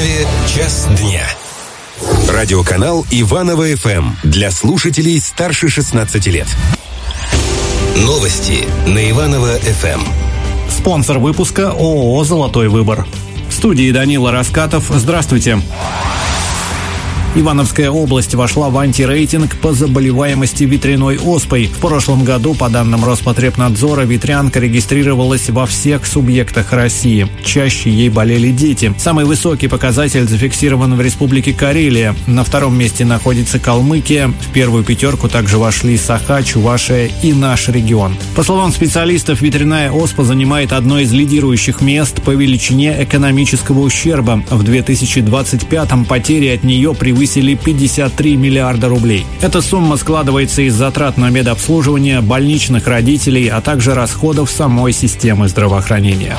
Иванове «Час дня». Радиоканал Иваново ФМ для слушателей старше 16 лет. Новости на Иваново ФМ. Спонсор выпуска ООО «Золотой выбор». В студии Данила Раскатов. Здравствуйте. Ивановская область вошла в антирейтинг по заболеваемости ветряной оспой. В прошлом году, по данным Роспотребнадзора, ветрянка регистрировалась во всех субъектах России. Чаще ей болели дети. Самый высокий показатель зафиксирован в Республике Карелия. На втором месте находится Калмыкия. В первую пятерку также вошли Саха, Чувашия и наш регион. По словам специалистов, ветряная оспа занимает одно из лидирующих мест по величине экономического ущерба. В 2025-м потери от нее превысили 53 миллиарда рублей. Эта сумма складывается из затрат на медобслуживание, больничных родителей, а также расходов самой системы здравоохранения.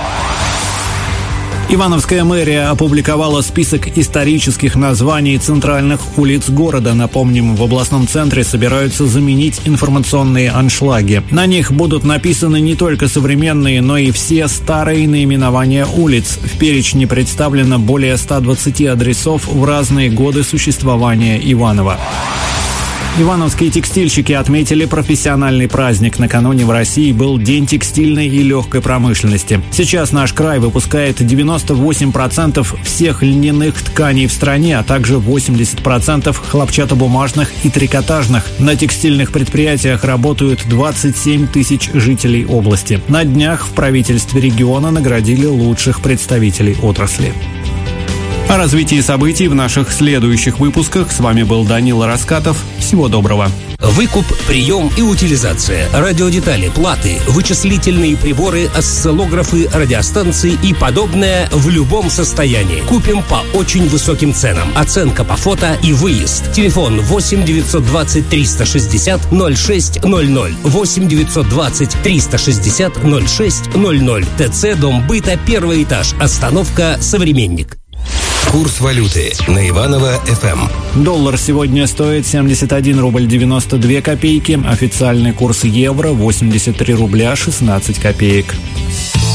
Ивановская мэрия опубликовала список исторических названий центральных улиц города. Напомним, в областном центре собираются заменить информационные аншлаги. На них будут написаны не только современные, но и все старые наименования улиц. В перечне представлено более 120 адресов в разные годы существования Иванова. Ивановские текстильщики отметили профессиональный праздник. Накануне в России был День текстильной и легкой промышленности. Сейчас наш край выпускает 98% всех льняных тканей в стране, а также 80% хлопчатобумажных и трикотажных. На текстильных предприятиях работают 27 тысяч жителей области. На днях в правительстве региона наградили лучших представителей отрасли. О развитии событий в наших следующих выпусках. С вами был Данила Раскатов. Всего доброго. Выкуп, прием и утилизация, радиодетали, платы, вычислительные приборы, осциллографы, радиостанции и подобное в любом состоянии. Купим по очень высоким ценам. Оценка по фото и выезд. Телефон 8 920 360 0600. 8 920 360 0600. ТЦ Дом быта, первый этаж. Остановка «Современник». Курс валюты на Иваново ФМ. Доллар сегодня стоит 71 рубль 92 копейки. Официальный курс евро 83 рубля 16 копеек.